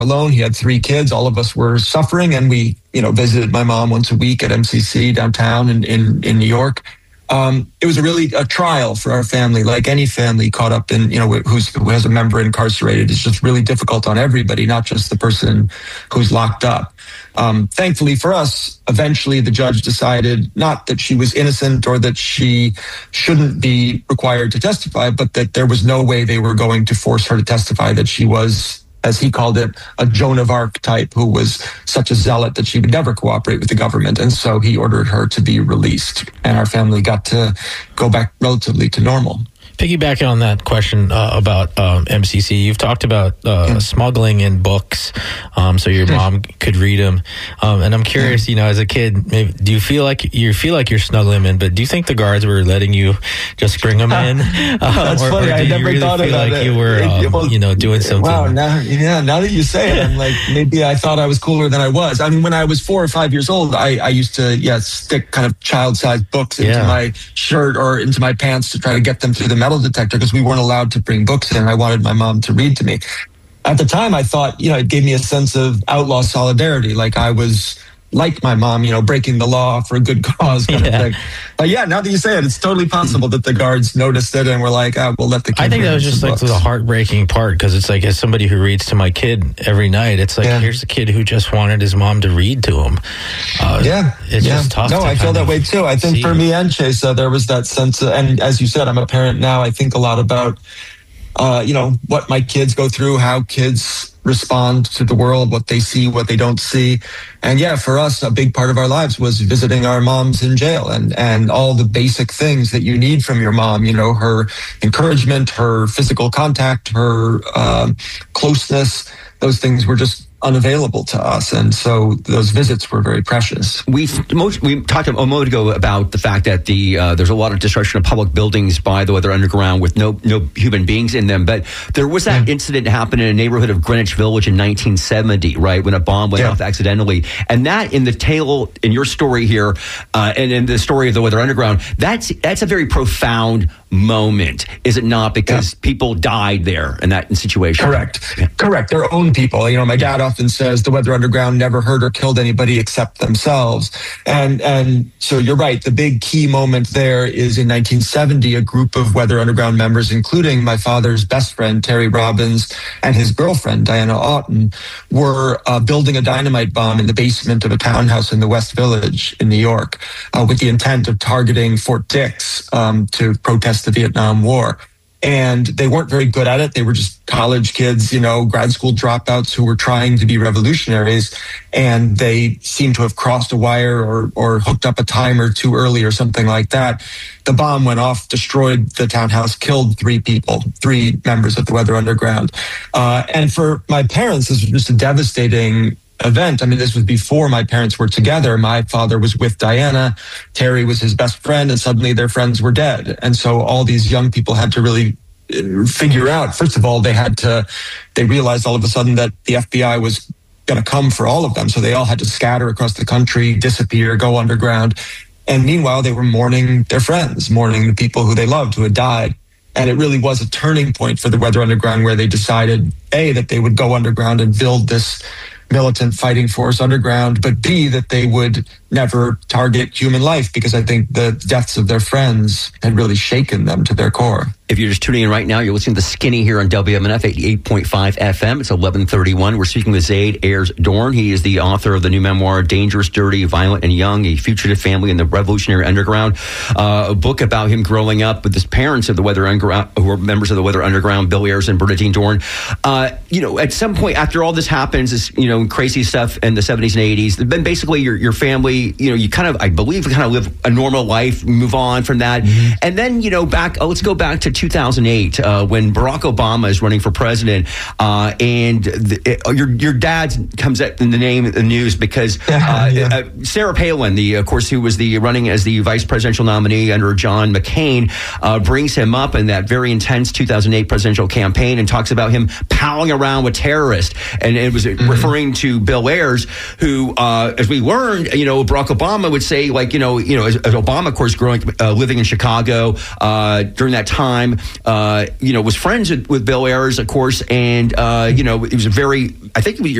alone. He had 3 kids. All of us were suffering, and we, visited my mom once a week at MCC downtown in New York. It was a trial for our family, like any family caught up in, who has a member incarcerated. It's just really difficult on everybody, not just the person who's locked up. Thankfully for us, eventually the judge decided not that she was innocent or that she shouldn't be required to testify, but that there was no way they were going to force her to testify, that she was, as he called it, a Joan of Arc type who was such a zealot that she would never cooperate with the government. And so he ordered her to be released, and our family got to go back relatively to normal. Piggybacking on that question about MCC, you've talked about smuggling in books so your mom could read them. And I'm curious, as a kid, maybe, do you feel like you're snuggling them in, but do you think the guards were letting you just bring them in? That's funny. Or I never really thought feel about like it. You were, doing something? Wow, now that you say it, I'm like, maybe I thought I was cooler than I was. I mean, when I was 4 or 5 years old, I used to, stick kind of child-sized books into my shirt or into my pants to try to get them through the metal detector, because we weren't allowed to bring books in. I wanted my mom to read to me. At the time, I thought, it gave me a sense of outlaw solidarity, like I was like my mom, breaking the law for a good cause kind of thing. But now that you say it, it's totally possible that the guards noticed it and were like, we'll let the kid. I think that was just like the heartbreaking part, because it's like, as somebody who reads to my kid every night, it's like, here's a kid who just wanted his mom to read to him. It's just tough. No, I feel that way too. I think for me and Chase, there was that sense of, and as you said, I'm a parent now. I think a lot about, what my kids go through, how kids respond to the world, what they see, what they don't see. And for us, a big part of our lives was visiting our moms in jail and all the basic things that you need from your mom, her encouragement, her physical contact, her closeness. Those things were just unavailable to us, and so those visits were very precious. We talked a moment ago about the fact that there's a lot of destruction of public buildings by the Weather Underground with no human beings in them, but there was that incident happened in a neighborhood of Greenwich Village in 1970, right, when a bomb went off accidentally, and that in your story here, and in the story of the Weather Underground, that's a very profound moment, is it not? Because people died there in that situation. Correct. Their own people. My dad often says the Weather Underground never hurt or killed anybody except themselves. And so you're right. The big key moment there is in 1970, a group of Weather Underground members, including my father's best friend, Terry Robbins, and his girlfriend, Diana Oughton, were building a dynamite bomb in the basement of a townhouse in the West Village in New York with the intent of targeting Fort Dix to protest the Vietnam War. And they weren't very good at it. They were just college kids, grad school dropouts who were trying to be revolutionaries. And they seemed to have crossed a wire or hooked up a timer too early or something like that. The bomb went off, destroyed the townhouse, killed 3 people, 3 members of the Weather Underground. And for my parents, this was just a devastating event. I mean, this was before my parents were together. My father was with Diana. Terry was his best friend, and suddenly their friends were dead. And so all these young people had to really figure out, first of all, they realized all of a sudden that the FBI was going to come for all of them. So they all had to scatter across the country, disappear, go underground. And meanwhile, they were mourning their friends, mourning the people who they loved, who had died. And it really was a turning point for the Weather Underground, where they decided, A, that they would go underground and build this militant fighting force underground, but B, that they would never target human life, because I think the deaths of their friends had really shaken them to their core. If you're just tuning in right now, you're listening to Skinny here on WMNF 88.5 FM. It's 11:31. We're speaking with Zaid Ayers-Dorn. He is the author of the new memoir, Dangerous, Dirty, Violent, and Young, A Fugitive Family in the Revolutionary Underground, a book about him growing up with his parents of the Weather Underground, who were members of the Weather Underground, Bill Ayers and Bernadine Dorn. At some point after all this happens, this, crazy stuff in the 70s and 80s, then basically your family, you kind of, I believe, live a normal life, move on from that. Mm-hmm. And then, let's go back to 2008 when Barack Obama is running for president, and your dad comes up in the news because Sarah Palin, who was running as the vice presidential nominee under John McCain, brings him up in that very intense 2008 presidential campaign and talks about him palling around with terrorists, and it was referring to Bill Ayers, who, as we learned, Barack Obama would say, like, as Obama, of course, living in Chicago during that time, was friends with Bill Ayers, of course, and it was a very, I think